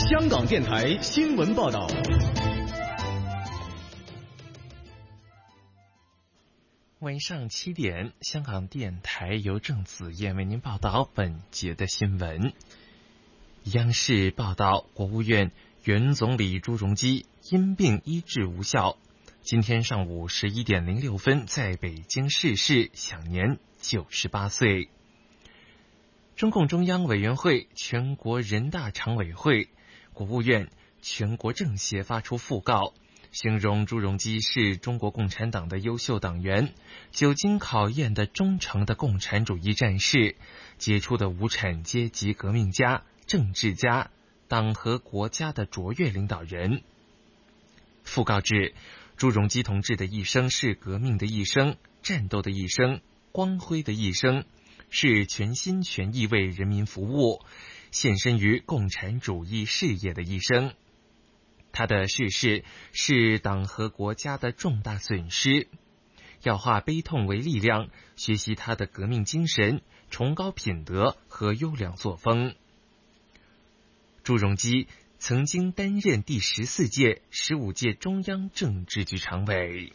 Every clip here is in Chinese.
香港电台新闻报道。 晚上7点，香港电台由郑子燕为您报道本节的新闻。央视报道，国务院原总理朱镕基因病医治无效，今天上午11点06分在北京逝世，享年98岁。中共中央委员会、全国人大常委会、国务院、全国政协发出讣告，形容朱镕基是中国共产党的优秀党员，久经考验的忠诚的共产主义战士，杰出的无产阶级革命家、政治家，党和国家的卓越领导人。讣告指，朱镕基同志的一生是革命的一生，战斗的一生，光辉的一生，是全心全意为人民服务，献身于共产主义事业的一生。他的逝世是党和国家的重大损失，要化悲痛为力量，学习他的革命精神、崇高品德和优良作风。朱镕基曾经担任第14届、15届中央政治局常委。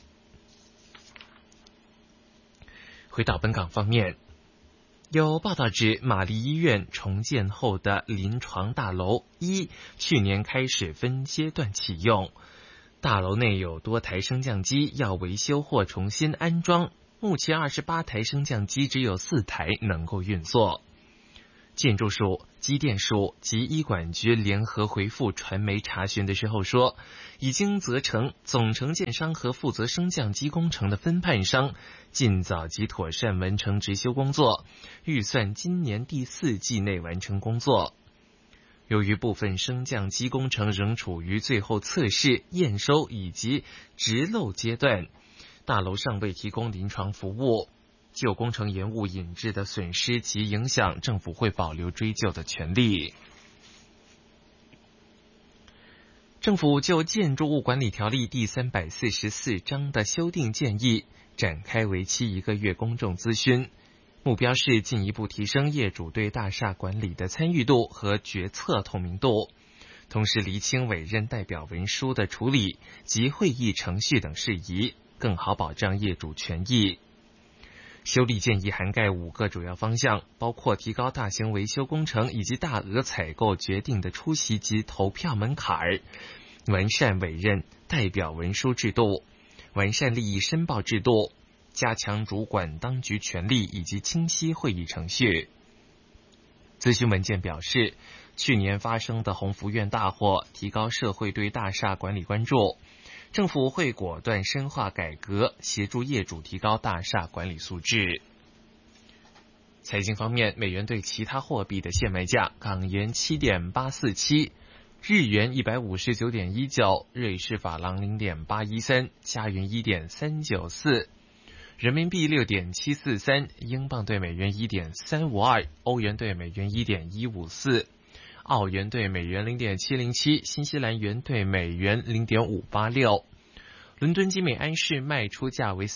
回到本港方面，有报道指，玛丽医院重建后的临床大楼1去年开始分阶段启用，大楼内有多台升降机要维修或重新安装，目前28台升降机只有4台能够运作。建筑署、机电署及医管局联合回复传媒查询的时候说，已经责成总承建商和负责升降机工程的分判商尽早及妥善完成执修工作，预算今年第4季内完成工作。由于部分升降机工程仍处于最后测试、验收以及植漏阶段，大楼尚未提供临床服务，就工程延误引致的损失及影响，政府会保留追究的权利。政府就建筑物管理条例第344章的修订建议展开为期1个月公众咨询，目标是进一步提升业主对大厦管理的参与度和决策透明度，同时厘清委任代表文书的处理及会议程序等事宜，更好保障业主权益。修例建议涵盖5个主要方向，包括提高大型维修工程以及大额采购决定的出席及投票门槛，完善委任代表文书制度，完善利益申报制度，加强主管当局权力以及清晰会议程序。咨询文件表示，去年发生的鸿福苑大火提高社会对大厦管理关注，政府会果断深化改革，协助业主提高大厦管理素质。财经方面，美元对其他货币的现卖价：港元7.847，日元159.19，瑞士法郎0.813，加元1.394，人民币6.743，英镑对美元1.352，欧元对美元1.154，澳元对美元0.707，新西兰元对美元0.586。伦敦金每安士卖出价为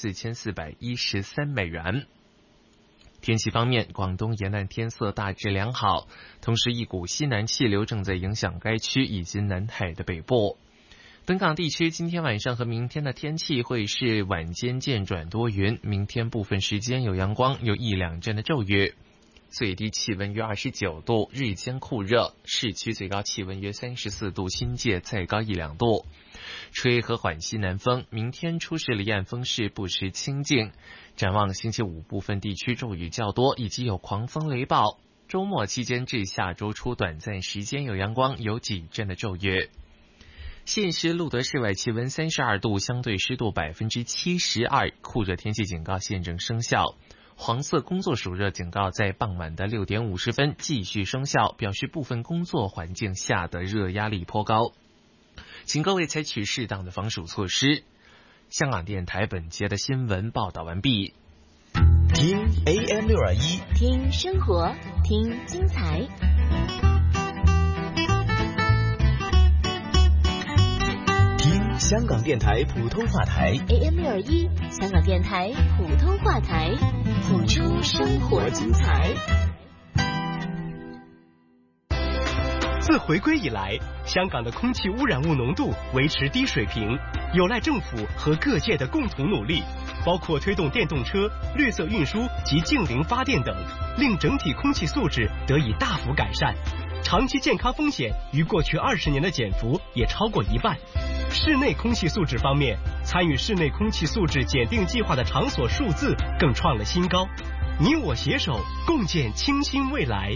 4413美元。天气方面，广东沿岸天色大致良好，同时一股西南气流正在影响该区以及南海的北部。本港地区今天晚上和明天的天气会是晚间渐转多云，明天部分时间有阳光，有1-2阵的骤雨。最低气温约29度，日间酷热，市区最高气温约34度，新界再高1-2度。吹和缓西南风，明天初时离岸风势不时清劲。展望星期5部分地区骤雨较多，以及有狂风雷暴。周末期间至下周初短暂时间有阳光，有几阵的骤雨。现时录得室外气温32度，相对湿度72%，酷热天气警告现正生效。黄色工作暑热警告在傍晚的6点50分继续生效，表示部分工作环境下的热压力颇高，请各位采取适当的防暑措施。香港电台本节的新闻报道完毕。 听 AM621， 听生活，听精彩。 听香港电台普通话台 AM621，香港电台普通话台，谱出生活精彩。 自回归以来，香港的空气污染物浓度维持低水平，有赖政府和各界的共同努力，包括推动电动车、绿色运输及净零发电等，令整体空气素质得以大幅改善。长期健康风险于过去20年的减幅也超过1半。室内空气素质方面，参与室内空气素质检定计划的场所数字更创了新高。你我携手，共建清新未来。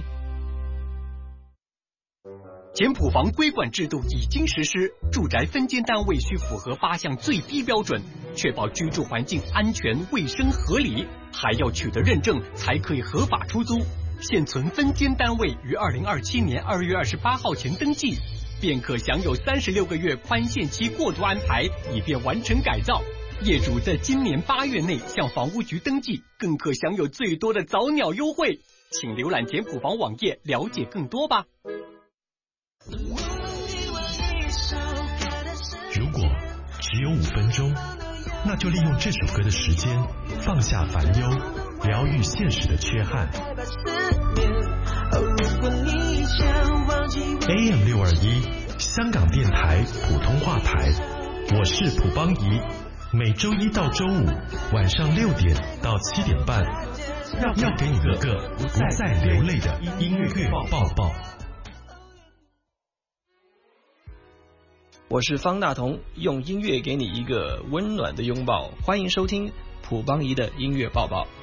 简谱房规管制度已经实施，住宅分间单位需符合8项最低标准，确保居住环境安全、卫生、合理，还要取得认证才可以合法出租。现存分间单位于2027年2月28号前登记，便可享有36个月宽限期过渡安排，以便完成改造。业主在今年8月内向房屋局登记，更可享有最多的早鸟优惠。请浏览简谱房网页了解更多吧。 如果只有5分钟，那就利用这首歌的时间，放下烦忧，疗愈现实的缺憾。AM621香港电台普通话台，我是蒲邦仪，每周1到周5晚上6点到7点半，要给你一个不再流泪的音乐抱抱。 我是方大同，用音乐给你一个温暖的拥抱。欢迎收听蒲邦仪的音乐抱抱。